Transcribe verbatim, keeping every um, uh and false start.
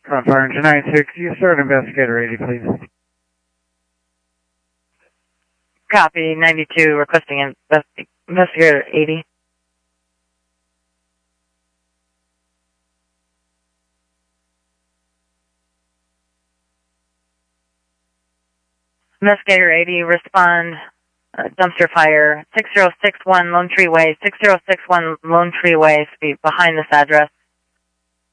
Uh, Fire engine nine six, you start investigator eighty, please. Copy, ninety-two, requesting investi investigator eighty. Investigator eighty, respond, uh, dumpster fire, six zero six one Lone Tree Way, six zero six one Lone Tree Way, behind this address.